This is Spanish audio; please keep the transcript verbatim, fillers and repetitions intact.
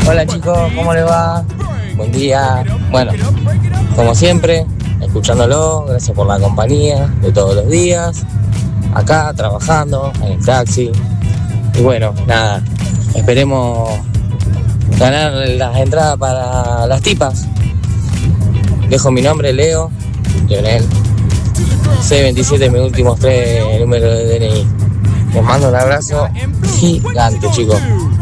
Hola chicos, ¿cómo les va? Buen día. Bueno, como siempre, escuchándolo, gracias por la compañía de todos los días. Acá trabajando en el taxi. Y bueno, nada, esperemos ganar las entradas para las tipas. Dejo mi nombre, Leo, Lionel. C veintisiete, mis últimos tres números de D N I. Les mando un abrazo gigante, chicos.